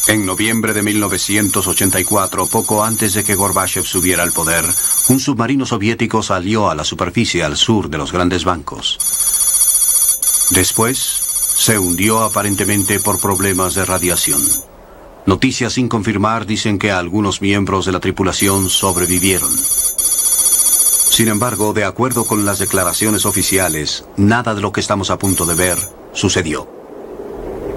En noviembre de 1984, poco antes de que Gorbachev subiera al poder, un submarino soviético salió a la superficie al sur de los grandes bancos. Después, se hundió aparentemente por problemas de radiación. Noticias sin confirmar dicen que algunos miembros de la tripulación sobrevivieron. Sin embargo, de acuerdo con las declaraciones oficiales, nada de lo que estamos a punto de ver sucedió.